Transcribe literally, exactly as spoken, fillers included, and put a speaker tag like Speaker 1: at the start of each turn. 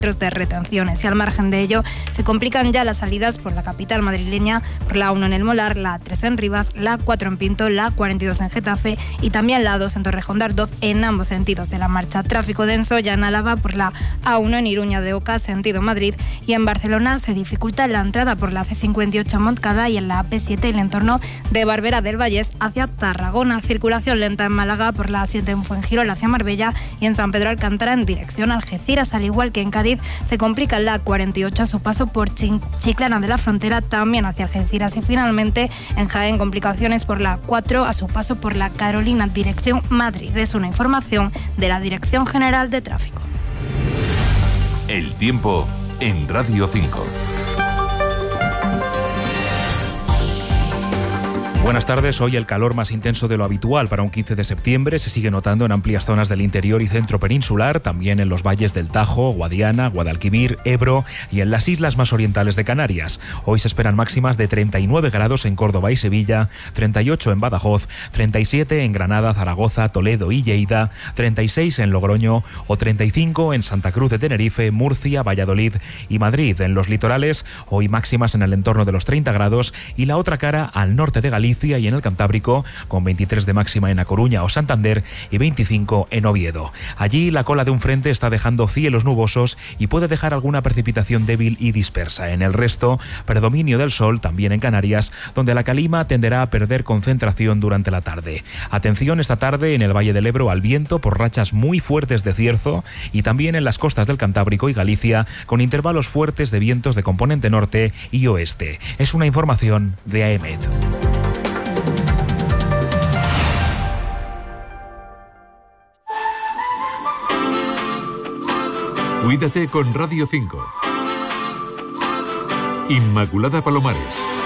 Speaker 1: de retenciones, y al margen de ello se complican ya las salidas por la capital madrileña, por la uno en El Molar, la tres en Rivas, la cuatro en Pinto, la cuarenta y dos en Getafe y también la dos en Torrejón de Ardoz en ambos sentidos de la marcha. Tráfico denso ya en Álava por la A uno en Iruña de Oca, sentido Madrid, y en Barcelona se dificulta la entrada por la C cincuenta y ocho en Montcada y en la A P siete el entorno de Barbera del Vallés hacia Tarragona. Circulación lenta en Málaga por la A siete en Fuengirola hacia Marbella y en San Pedro Alcántara en dirección a Algeciras, al igual que en Cádiz. Se complica la cuarenta y ocho a su paso por Chiclana de la Frontera, también hacia Algeciras, y finalmente en Jaén complicaciones por la cuatro a su paso por la Carolina, dirección Madrid. Es una información de la Dirección General de Tráfico.
Speaker 2: El tiempo en Radio cinco.
Speaker 3: Buenas tardes. Hoy el calor más intenso de lo habitual para un quince de septiembre se sigue notando en amplias zonas del interior y centro peninsular, también en los valles del Tajo, Guadiana, Guadalquivir, Ebro y en las islas más orientales de Canarias. Hoy se esperan máximas de treinta y nueve grados en Córdoba y Sevilla, treinta y ocho en Badajoz, treinta y siete en Granada, Zaragoza, Toledo y Lleida, treinta y seis en Logroño o treinta y cinco en Santa Cruz de Tenerife, Murcia, Valladolid y Madrid. En los litorales, hoy máximas en el entorno de los treinta grados y la otra cara al norte de Galicia y en el Cantábrico, con veintitrés de máxima en A Coruña o Santander y veinticinco en Oviedo. Allí la cola de un frente está dejando cielos nubosos y puede dejar alguna precipitación débil y dispersa. En el resto, predominio del sol, también en Canarias, donde la calima tenderá a perder concentración durante la tarde. Atención esta tarde en el Valle del Ebro al viento por rachas muy fuertes de cierzo y también en las costas del Cantábrico y Galicia, con intervalos fuertes de vientos de componente norte y oeste. Es una información de A E M E T.
Speaker 2: Cuídate con Radio cinco. Inmaculada Palomares.